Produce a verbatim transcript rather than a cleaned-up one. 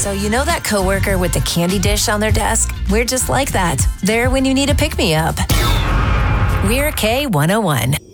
So you know that coworker with the candy dish on their desk? We're just like that. There when you need a pick-me-up. We're K one oh one.